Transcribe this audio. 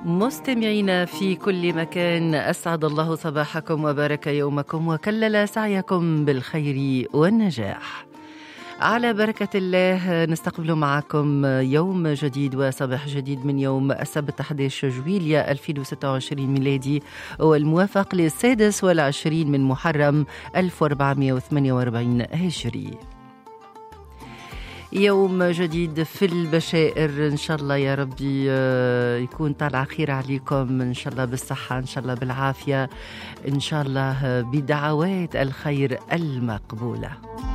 مستمعينا في كل مكان، أسعد الله صباحكم وبارك يومكم وكلل سعيكم بالخير والنجاح. على بركة الله نستقبل معكم يوم جديد وصباح جديد من يوم السبت 11 جويلية 2026 ميلادي، والموافق للسادس والعشرين من محرم 1448 هجري. يوم جديد في البشائر، إن شاء الله يا ربي يكون طالع خير عليكم، إن شاء الله بالصحة، إن شاء الله بالعافية، إن شاء الله بدعوات الخير المقبولة.